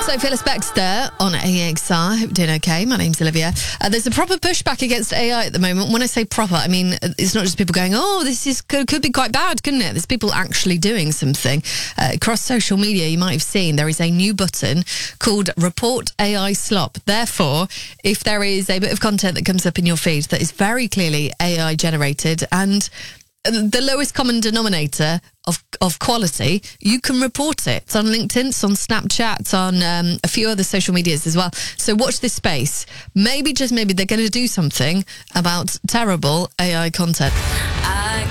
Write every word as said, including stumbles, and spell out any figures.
So Phyllis Baxter on A X R. Hope you're doing okay. My name's Olivia. Uh, there's a proper pushback against A I at the moment. When I say proper, I mean it's not just people going, oh, this is could, could be quite bad, couldn't it? There's people actually doing something. Uh, across social media, you might have seen there is a new button called Report A I Slop. Therefore, if there is a bit of content that comes up in your feed that is very clearly A I generated and the lowest common denominator of of quality, you can report it. It's on LinkedIn, it's on Snapchat, it's on um, a few other social medias as well. So watch this space. Maybe, just maybe, they're going to do something about terrible A I content. I